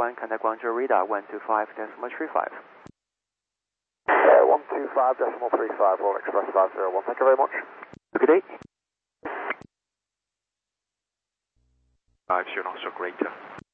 1, contact Guangzhou radar 125.35. 125.35, Royal Express 501. Thank you very much. Good day. 50 knots or greater.